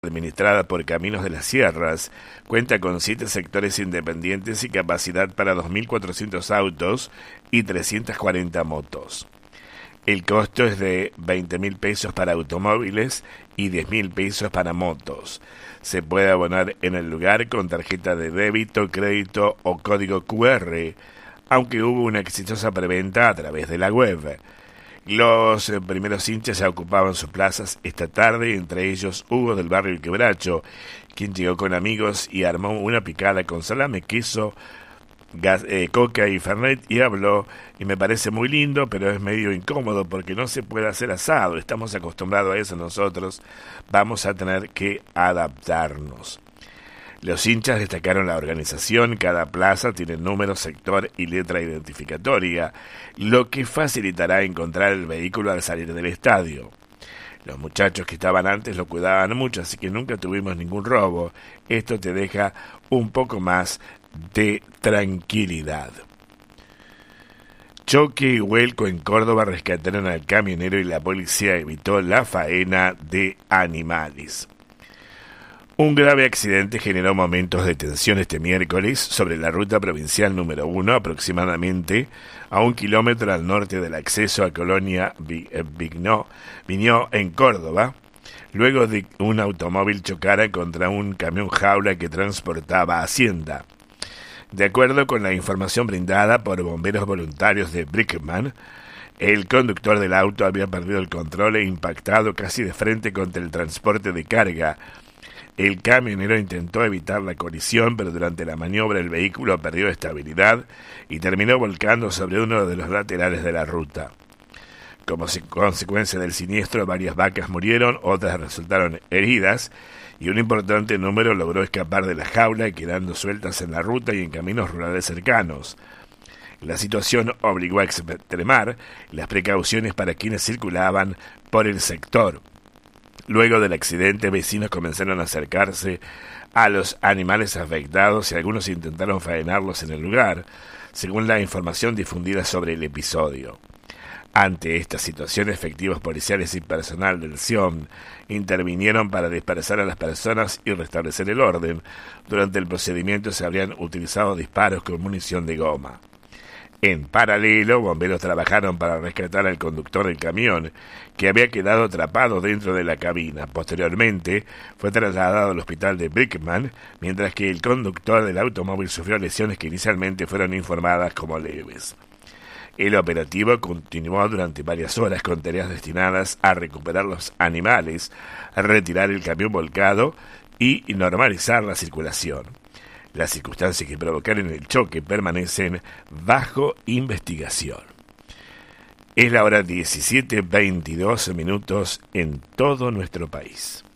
administrada por Caminos de las Sierras, cuenta con 7 sectores independientes y capacidad para 2.400 autos y 340 motos. El costo es de 20.000 pesos para automóviles y 10.000 pesos para motos. Se puede abonar en el lugar con tarjeta de débito, crédito o código QR, aunque hubo una exitosa preventa a través de la web. Los primeros hinchas ya ocupaban sus plazas esta tarde, entre ellos Hugo del barrio El Quebracho, quien llegó con amigos y armó una picada con salame, queso, coca y fernet y habló, y me parece muy lindo, pero es medio incómodo porque no se puede hacer asado, estamos acostumbrados a eso nosotros, vamos a tener que adaptarnos. Los hinchas destacaron la organización, cada plaza tiene número, sector y letra identificatoria, lo que facilitará encontrar el vehículo al salir del estadio. Los muchachos que estaban antes lo cuidaban mucho, así que nunca tuvimos ningún robo. Esto te deja un poco más de tranquilidad. Choque y vuelco en Córdoba rescataron al camionero y la policía evitó la faena de animales. Un grave accidente generó momentos de tensión este miércoles sobre la ruta provincial número 1, aproximadamente a 1 kilómetro al norte del acceso a Colonia Viñó en Córdoba, luego de un automóvil chocara contra un camión jaula que transportaba hacienda. De acuerdo con la información brindada por bomberos voluntarios de Brickman, el conductor del auto había perdido el control e impactado casi de frente contra el transporte de carga. El camionero intentó evitar la colisión, pero durante la maniobra el vehículo perdió estabilidad y terminó volcando sobre uno de los laterales de la ruta. Como consecuencia del siniestro, varias vacas murieron, otras resultaron heridas y un importante número logró escapar de la jaula, quedando sueltas en la ruta y en caminos rurales cercanos. La situación obligó a extremar las precauciones para quienes circulaban por el sector. Luego del accidente, vecinos comenzaron a acercarse a los animales afectados y algunos intentaron faenarlos en el lugar, según la información difundida sobre el episodio. Ante esta situación, efectivos policiales y personal del SIOM intervinieron para dispersar a las personas y restablecer el orden. Durante el procedimiento se habrían utilizado disparos con munición de goma. En paralelo, bomberos trabajaron para rescatar al conductor del camión, que había quedado atrapado dentro de la cabina. Posteriormente, fue trasladado al hospital de Brickman, mientras que el conductor del automóvil sufrió lesiones que inicialmente fueron informadas como leves. El operativo continuó durante varias horas con tareas destinadas a recuperar los animales, a retirar el camión volcado y normalizar la circulación. Las circunstancias que provocaron el choque permanecen bajo investigación. Es la hora 17:22 en todo nuestro país.